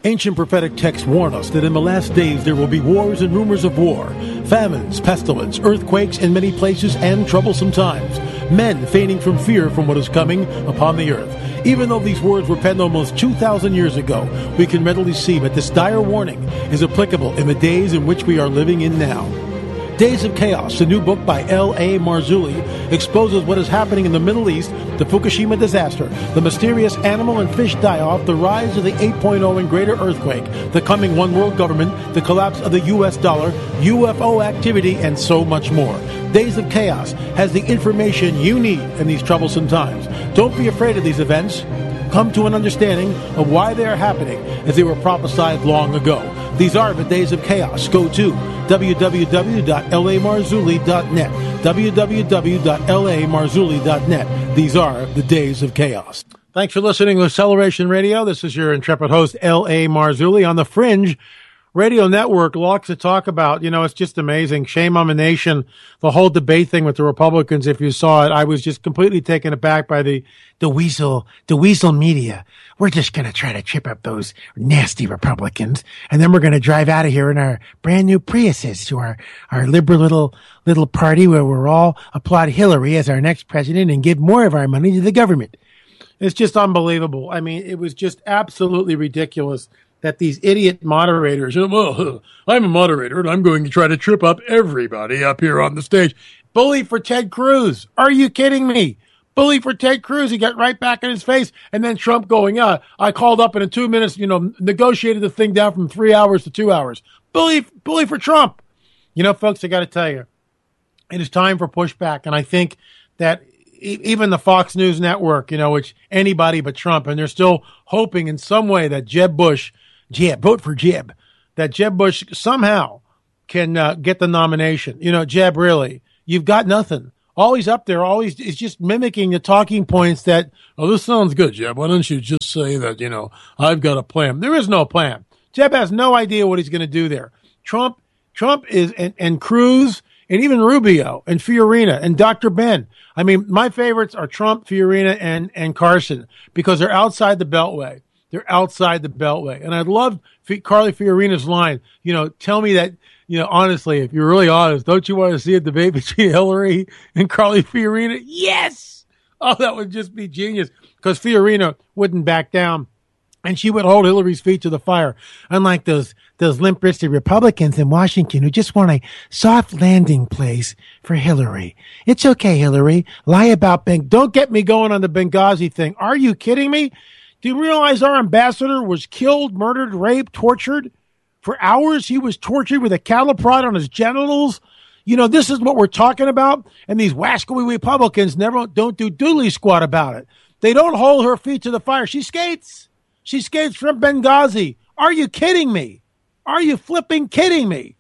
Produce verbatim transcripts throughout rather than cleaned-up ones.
Ancient prophetic texts warn us that in the last days there will be wars and rumors of war, famines, pestilence, earthquakes in many places, and troublesome times, men fainting from fear from what is coming upon the earth. Even though these words were penned almost two thousand years ago, we can readily see that this dire warning is applicable in the days in which we are living in now. Days of Chaos, a new book by L A Marzulli, exposes what is happening in the Middle East, the Fukushima disaster, the mysterious animal and fish die-off, the rise of the eight point oh and greater earthquake, the coming one world government, the collapse of the U S dollar, U F O activity, and so much more. Days of Chaos has the information you need in these troublesome times. Don't be afraid of these events. Come to an understanding of why they are happening as they were prophesied long ago. These are the Days of Chaos. Go to w w w dot l a marzulli dot net. w w w dot l a marzulli dot net. These are the Days of Chaos. Thanks for listening to Acceleration Radio. This is your intrepid host, L A Marzulli, on the Fringe Radio Network. Lots to talk about. You know, it's just amazing. Shame on the nation. The whole debate thing with the Republicans, if you saw it, I was just completely taken aback by the, the weasel, the weasel media. We're just going to try to trip up those nasty Republicans. And then we're going to drive out of here in our brand new Priuses to our, our liberal little, little party where we're all applaud Hillary as our next president and give more of our money to the government. It's just unbelievable. I mean, it was just absolutely ridiculous that these idiot moderators, well, I'm a moderator and I'm going to try to trip up everybody up here on the stage. Bully for Ted Cruz. Are you kidding me? Bully for Ted Cruz. He got right back in his face. And then Trump going, yeah, I called up and in two minutes, you know, negotiated the thing down from three hours to two hours. Bully, bully for Trump. You know, folks, I got to tell you, it is time for pushback. And I think that even the Fox News Network, you know, which anybody but Trump, and they're still hoping in some way that Jeb Bush, Jeb, vote for Jeb, that Jeb Bush somehow can uh, get the nomination. You know, Jeb, really, you've got nothing. All he's up there, all he's is just mimicking the talking points that, oh, this sounds good, Jeb. Why don't you just say that, you know, I've got a plan. There is no plan. Jeb has no idea what he's going to do there. Trump, Trump is, and, and Cruz, and even Rubio, and Fiorina, and Doctor Ben. I mean, my favorites are Trump, Fiorina, and, and Carson, because they're outside the Beltway. They're outside the Beltway. And I love F- Carly Fiorina's line, you know, tell me that, you know, honestly, if you're really honest, don't you want to see a debate between Hillary and Carly Fiorina? Yes! Oh, that would just be genius, because Fiorina wouldn't back down, and she would hold Hillary's feet to the fire, unlike those those limp-wristed Republicans in Washington who just want a soft landing place for Hillary. It's okay, Hillary. Lie about Ben. Don't get me going on the Benghazi thing. Are you kidding me? Do you realize our ambassador was killed, murdered, raped, tortured? For hours, he was tortured with a cattle prod on his genitals. You know, this is what we're talking about. And these wascally Republicans never don't do doodly squat about it. They don't hold her feet to the fire. She skates. She skates from Benghazi. Are you kidding me? Are you flipping kidding me?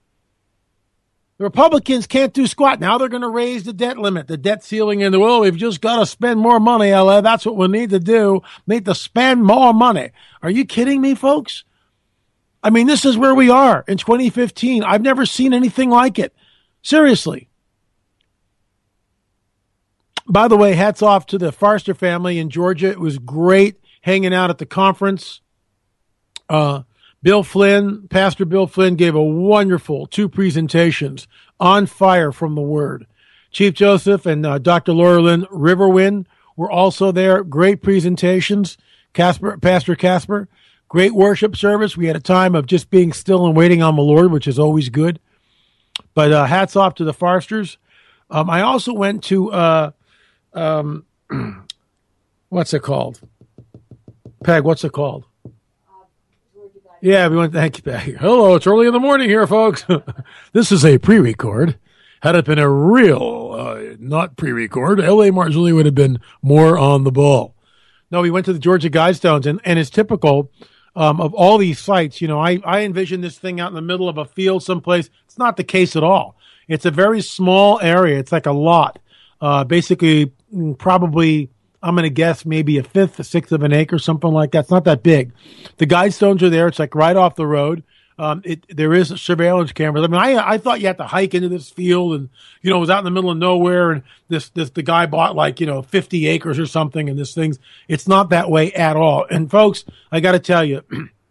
The Republicans can't do squat. Now they're going to raise the debt limit, the debt ceiling, and well, we've just got to spend more money, L A. That's what we need to do. Need to spend more money. Are you kidding me, folks? I mean, this is where we are in twenty fifteen. I've never seen anything like it. Seriously. By the way, hats off to the Farster family in Georgia. It was great hanging out at the conference. Uh, Bill Flynn, Pastor Bill Flynn, gave a wonderful two presentations on fire from the Word. Chief Joseph and uh, Doctor Laura Lynn Riverwind were also there. Great presentations. Casper, Pastor Casper, great worship service. We had a time of just being still and waiting on the Lord, which is always good. But uh, hats off to the Farsters. Um, I also went to, uh, um, what's it called? Peg, what's it called? Yeah, we went, thank you, Peg. Hello, it's early in the morning here, folks. This is a pre-record. Had it been a real, uh, not pre-record, L A Marzulli would have been more on the ball. No, we went to the Georgia Guidestones, and, and it's typical um, of all these sites. You know, I, I envision this thing out in the middle of a field someplace. It's not the case at all. It's a very small area. It's like a lot. Uh, basically, probably, I'm going to guess maybe a fifth, a sixth of an acre, something like that. It's not that big. The Guidestones are there. It's like right off the road. Um, it, there is surveillance cameras. I mean, I, I thought you had to hike into this field and, you know, it was out in the middle of nowhere. And this, this, the guy bought like, you know, fifty acres or something. And this thing's, it's not that way at all. And folks, I got to tell you,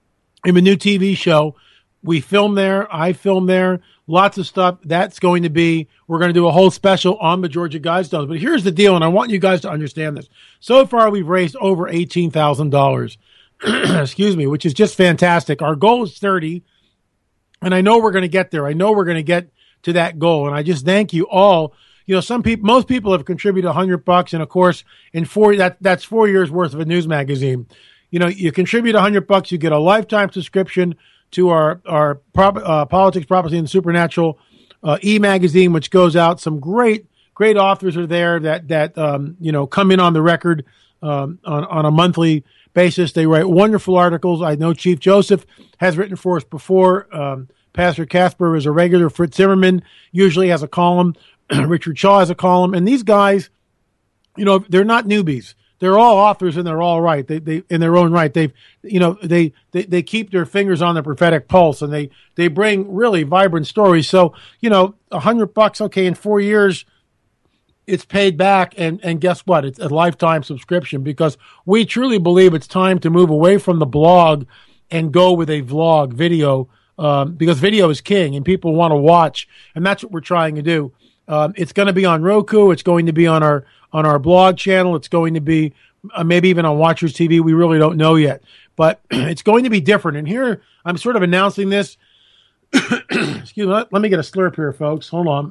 in a new T V show. We film there. I film there. Lots of stuff. That's going to be, we're going to do a whole special on the Georgia Guidestones. But here's the deal, and I want you guys to understand this. So far, we've raised over eighteen thousand dollars, excuse me, which is just fantastic. Our goal is thirty, and I know we're going to get there. I know we're going to get to that goal, and I just thank you all. You know, some people, most people have contributed a hundred bucks, and of course, in four, that that's four years worth of a news magazine. You know, you contribute a hundred bucks, you get a lifetime subscription to our our prop, uh, Politics, Prophecy, and Supernatural uh, e-magazine, which goes out. Some great great authors are there that that um, you know come in on the record um, on on a monthly basis. They write wonderful articles. I know Chief Joseph has written for us before. Um, Pastor Casper is a regular. Fritz Zimmerman usually has a column. Richard Shaw has a column, and these guys, you know, they're not newbies. They're all authors, and they're all right. They, they, in their own right, they've, you know, they, they, they keep their fingers on the prophetic pulse, and they, they bring really vibrant stories. So, you know, a hundred bucks, okay, in four years, it's paid back, and, and guess what? It's a lifetime subscription, because we truly believe it's time to move away from the blog and go with a vlog video, um, because video is king, and people want to watch, and that's what we're trying to do. Um, it's going to be on Roku. It's going to be on our on our blog channel. It's going to be uh, maybe even on Watchers T V. We really don't know yet, but it's going to be different. And here I'm sort of announcing this. Excuse me. Let, let me get a slurp here, folks. Hold on.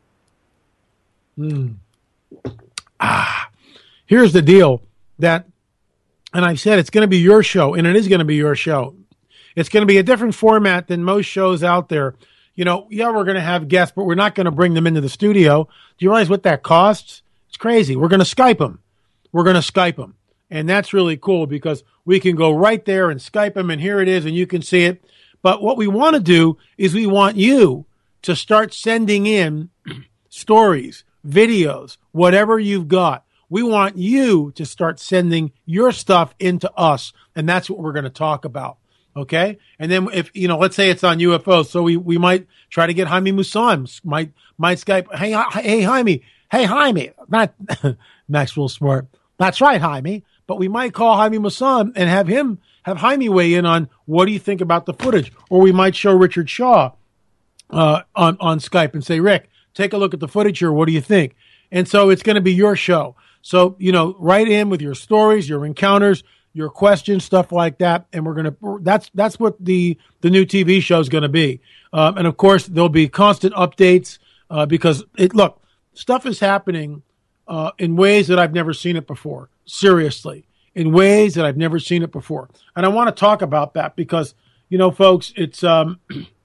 Mm. Ah, here's the deal. That, and I said it's going to be your show, and it is going to be your show. It's going to be a different format than most shows out there. You know, yeah, we're going to have guests, but we're not going to bring them into the studio. Do you realize what that costs? It's crazy. We're going to Skype them. We're going to Skype them. And that's really cool, because we can go right there and Skype them, and here it is, and you can see it. But what we want to do is we want you to start sending in stories, videos, whatever you've got. We want you to start sending your stuff into us, and that's what we're going to talk about. Okay. And then if, you know, let's say it's on U F Os. So we, we might try to get Jaime Maussan, might, might Skype. Hey, hey, Jaime. Hey, Jaime. Not Maxwell Smart. That's right, Jaime. But we might call Jaime Maussan and have him, have Jaime weigh in on what do you think about the footage? Or we might show Richard Shaw, uh, on, on Skype and say, Rick, take a look at the footage here. What do you think? And so it's going to be your show. So, you know, write in with your stories, your encounters, your questions, stuff like that, and we're gonna. That's that's what the the new T V show is going to be, um, and of course there'll be constant updates uh, because it. Look, stuff is happening uh, in ways that I've never seen it before. Seriously, in ways that I've never seen it before, and I want to talk about that because you know, folks, it's um,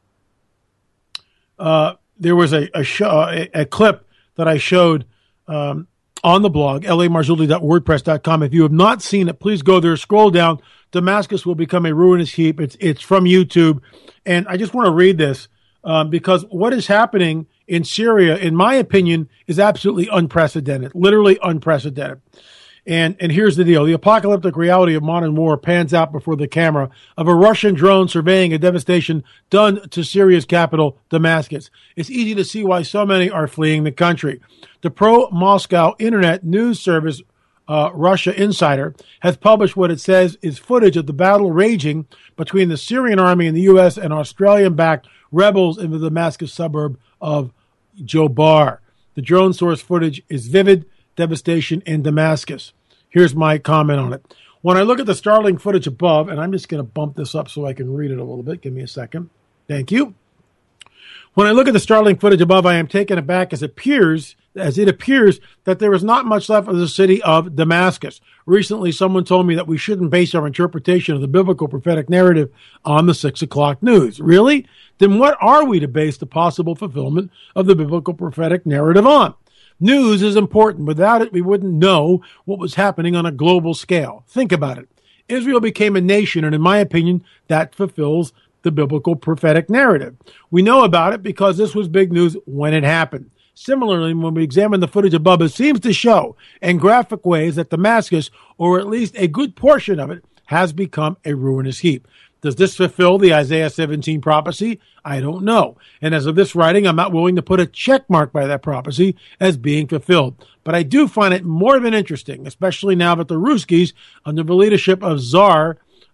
uh, there was a a, show, a a clip that I showed. Um, on the blog, L A Marzulli dot wordpress dot com. If you have not seen it, please go there, scroll down. Damascus will become a ruinous heap. It's it's from YouTube. And I just want to read this um, because what is happening in Syria, in my opinion, is absolutely unprecedented, literally unprecedented. And and here's the deal. The apocalyptic reality of modern war pans out before the camera of a Russian drone surveying a devastation done to Syria's capital, Damascus. It's easy to see why so many are fleeing the country. The pro-Moscow internet news service, uh, Russia Insider, has published what it says is footage of the battle raging between the Syrian army and the U S and Australian-backed rebels in the Damascus suburb of Jobar. The drone source footage is vivid devastation in Damascus. Here's my comment on it. When I look at the startling footage above, and I'm just going to bump this up so I can read it a little bit. Give me a second. Thank you. When I look at the startling footage above, I am taken aback as it appears, as it appears that there is not much left of the city of Damascus. Recently, someone told me that we shouldn't base our interpretation of the biblical prophetic narrative on the six o'clock news. Really? Then what are we to base the possible fulfillment of the biblical prophetic narrative on? News is important. Without it, we wouldn't know what was happening on a global scale. Think about it. Israel became a nation, and in my opinion, that fulfills the biblical prophetic narrative. We know about it because this was big news when it happened. Similarly, when we examine the footage above, it seems to show in graphic ways that Damascus, or at least a good portion of it, has become a ruinous heap. Does this fulfill the Isaiah seventeen prophecy? I don't know. And as of this writing, I'm not willing to put a check mark by that prophecy as being fulfilled. But I do find it more than interesting, especially now that the Ruskies, under the leadership of Tsar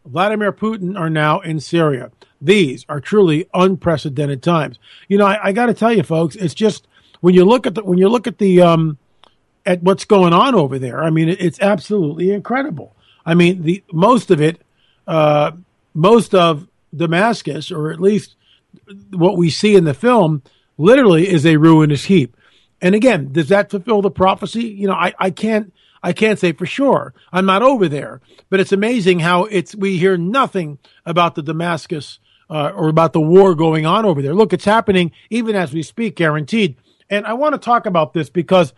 Vladimir Putin are now in Syria. These are truly unprecedented times. You know, I, I got to tell you, folks, it's just when you look at the when you look at the um, at what's going on over there. I mean, it, it's absolutely incredible. I mean, the most of it, uh, most of Damascus, or at least what we see in the film, literally is a ruinous heap. And again, does that fulfill the prophecy? You know, I, I can't. I can't say for sure. I'm not over there, but it's amazing how it's we hear nothing about the Damascus uh, or about the war going on over there. Look, it's happening even as we speak, guaranteed. And I want to talk about this because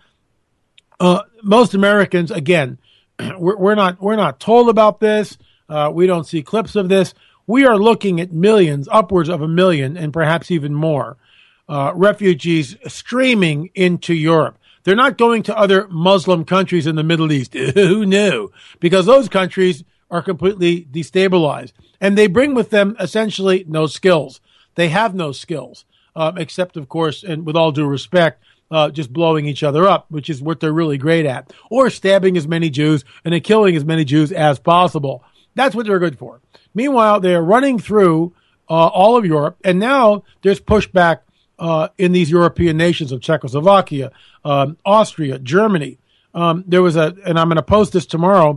uh, most Americans, again, we're, we're not we're not told about this. Uh, we don't see clips of this. We are looking at millions, upwards of a million, and perhaps even more, uh, refugees streaming into Europe. They're not going to other Muslim countries in the Middle East. Who knew? Because those countries are completely destabilized. And they bring with them essentially no skills. They have no skills, um, except, of course, and with all due respect, uh, just blowing each other up, which is what they're really great at, or stabbing as many Jews and then killing as many Jews as possible. That's what they're good for. Meanwhile, they're running through uh, all of Europe, and now there's pushback Uh, in these European nations of Czechoslovakia, um, Austria, Germany. Um, there was a, and I'm going to post this tomorrow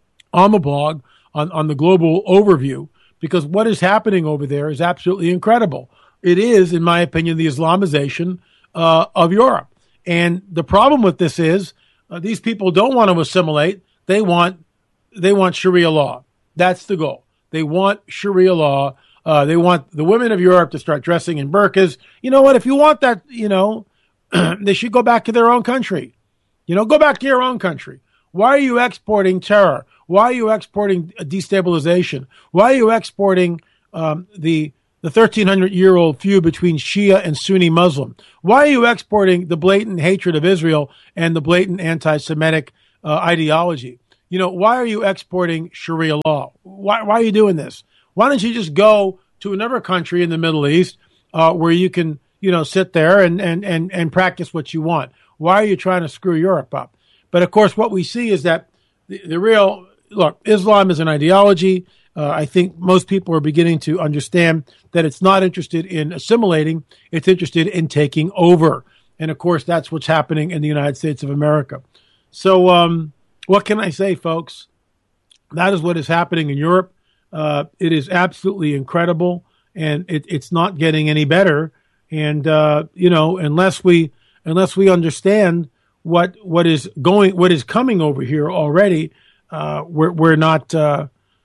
on the blog on, on the global overview, because what is happening over there is absolutely incredible. It is, in my opinion, the Islamization uh, of Europe. And the problem with this is uh, these people don't want to assimilate. They want, they want Sharia law. That's the goal. They want Sharia law. Uh, they want the women of Europe to start dressing in burqas. You know what? If you want that, you know, they should go back to their own country. You know, go back to your own country. Why are you exporting terror? Why are you exporting destabilization? Why are you exporting um, the the thirteen hundred year old feud between Shia and Sunni Muslim? Why are you exporting the blatant hatred of Israel and the blatant anti-Semitic uh, ideology? You know, why are you exporting Sharia law? Why, why are you doing this? Why don't you just go to another country in the Middle East uh, where you can, you know, sit there and, and, and, and practice what you want? Why are you trying to screw Europe up? But, of course, what we see is that the, the real, look, Islam is an ideology. Uh, I think most people are beginning to understand that it's not interested in assimilating. It's interested in taking over. And, of course, that's what's happening in the United States of America. So um, what can I say, folks? That is what is happening in Europe. Uh, it is absolutely incredible, and it, it's not getting any better. And uh, you know, unless we unless we understand what what is going, what is coming over here already, uh, we're we're not uh,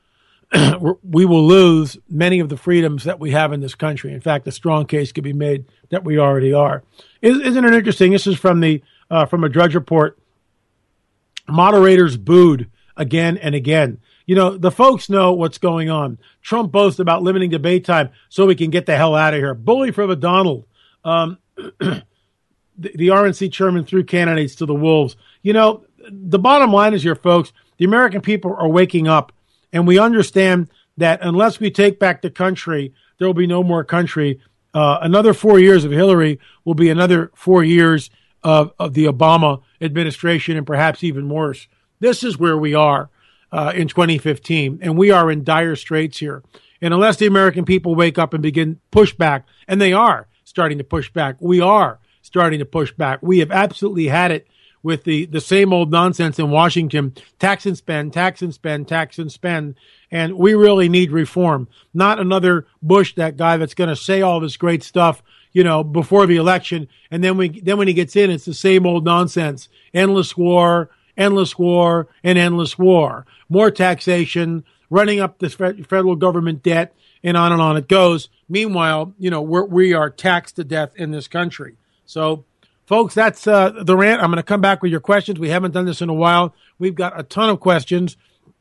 we're, we will lose many of the freedoms that we have in this country. In fact, a strong case could be made that we already are. Isn't it interesting? This is from the uh, from a Drudge Report. Moderators booed again and again. You know, the folks know what's going on. Trump boasts about limiting debate time so we can get the hell out of here. Bully for the Donald. Um, the, the R N C chairman threw candidates to the wolves. You know, the bottom line is here, folks, the American people are waking up, and we understand that unless we take back the country, there will be no more country. Uh, another four years of Hillary will be another four years of, of the Obama administration, and perhaps even worse. This is where we are. Uh, in twenty fifteen, and we are in dire straits here. And unless the American people wake up and begin pushback, and they are starting to push back, we are starting to push back. We have absolutely had it with the, the same old nonsense in Washington, tax and spend, tax and spend, tax and spend. And we really need reform, not another Bush, that guy that's going to say all this great stuff, you know, before the election. And then we, then when he gets in, it's the same old nonsense, endless war, endless war, and endless war. More taxation, running up the federal government debt, and on and on it goes. Meanwhile, you know, we're, we are taxed to death in this country. So, folks, that's uh, the rant. I'm going to come back with your questions. We haven't done this in a while. We've got a ton of questions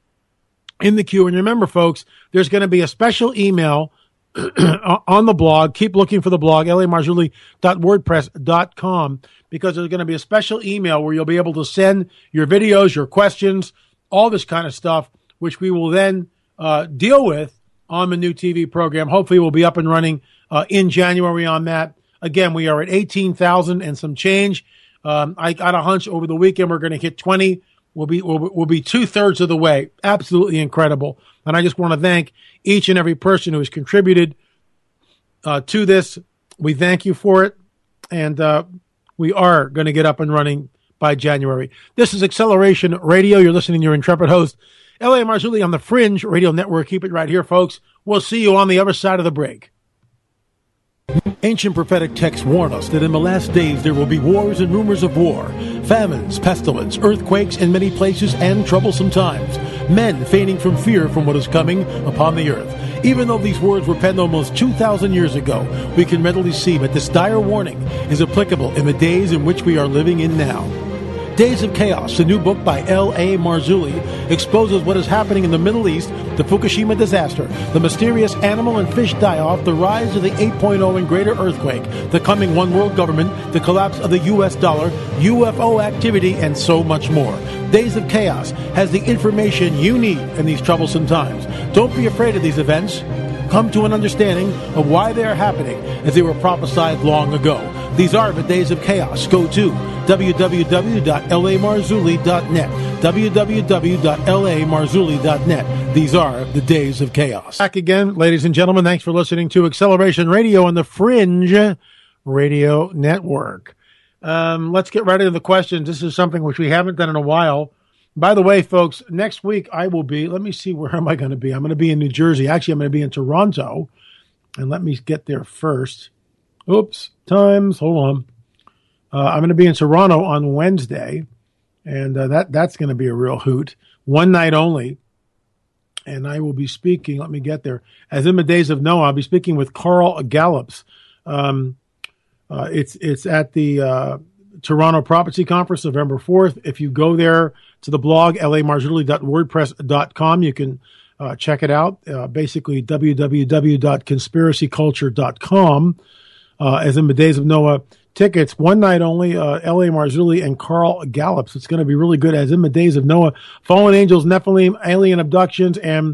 in the queue. And remember, folks, there's going to be a special email on the blog. Keep looking for the blog, l a marzulli dot wordpress dot com, because there's going to be a special email where you'll be able to send your videos, your questions, all this kind of stuff, which we will then uh, deal with on the new T V program. Hopefully we'll be up and running uh, in January on that. Again, we are at eighteen thousand and some change. Um, I got a hunch over the weekend we're going to hit twenty We'll be, we'll, we'll be two thirds of the way. Absolutely incredible. And I just want to thank each and every person who has contributed uh, to this. We thank you for it. And uh, we are going to get up and running by January. This is Acceleration Radio. You're listening to your intrepid host, L A. Marzulli on the Fringe Radio Network. Keep it right here, folks. We'll see you on the other side of the break. Ancient prophetic texts warn us that in the last days there will be wars and rumors of war, famines, pestilence, earthquakes in many places, and troublesome times, men feigning from fear from what is coming upon the earth. Even though these words were penned almost two thousand years ago, we can readily see that this dire warning is applicable in the days in which we are living in now. Days of Chaos, the new book by L A. Marzulli, exposes what is happening in the Middle East, the Fukushima disaster, the mysterious animal and fish die-off, the rise of the eight point oh and greater earthquake, the coming one world government, the collapse of the U S dollar, U F O activity, and so much more. Days of Chaos has the information you need in these troublesome times. Don't be afraid of these events. Come to an understanding of why they are happening as they were prophesied long ago. These are the Days of Chaos. Go to w w w dot l a marzulli dot net. w w w dot l a marzulli dot net. These are the Days of Chaos. Back again, ladies and gentlemen. Thanks for listening to Acceleration Radio on the Fringe Radio Network. Um, let's get right into the questions. This is something which we haven't done in a while. By the way, folks, next week I will be, let me see, where am I going to be? I'm going to be in New Jersey. Actually, I'm going to be in Toronto. And let me get there first. Oops, times, hold on. Uh, I'm going to be in Toronto on Wednesday. And uh, that that's going to be a real hoot. One night only. And I will be speaking, let me get there. As in the Days of Noah, I'll be speaking with Carl Gallups. Um, uh, it's, it's at the uh, Toronto Prophecy Conference, November fourth. If you go there to the blog, l a marzulli dot wordpress dot com, you can uh, check it out. Uh, basically, w w w dot conspiracy culture dot com. Uh, as in the Days of Noah tickets, one night only, uh, L A. Marzulli and Carl Gallups. It's going to be really good. As in the Days of Noah, fallen angels, Nephilim, alien abductions, and